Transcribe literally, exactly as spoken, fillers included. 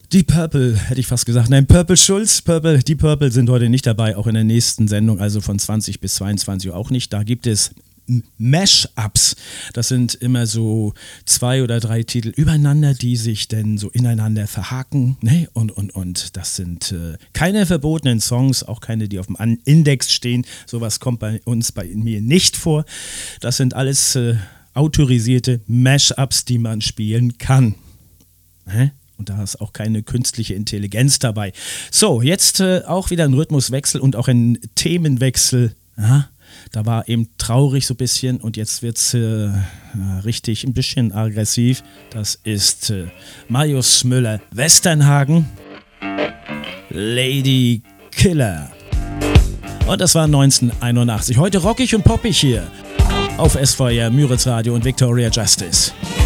Die Purple, hätte ich fast gesagt. Nein, Purple Schulz, Purple, die Purple sind heute nicht dabei, auch in der nächsten Sendung, also von zwanzig bis zweiundzwanzig Uhr auch nicht. Da gibt es Mash-Ups. Das sind immer so zwei oder drei Titel übereinander, die sich dann so ineinander verhaken. Ne? Und, und, und das sind äh, keine verbotenen Songs, auch keine, die auf dem An- Index stehen. Sowas kommt bei uns, bei mir nicht vor. Das sind alles äh, autorisierte Mash-Ups, die man spielen kann. Ne? Und da ist auch keine künstliche Intelligenz dabei. So, jetzt äh, auch wieder ein Rhythmuswechsel und auch ein Themenwechsel. Aha. Da war eben traurig so ein bisschen und jetzt wird es äh, richtig ein bisschen aggressiv. Das ist äh, Marius Müller-Westernhagen, Lady Killer. Und das war neunzehnhunderteinundachtzig. Heute rockig und poppig hier auf S V R, Müritz Radio und Victoria Justice.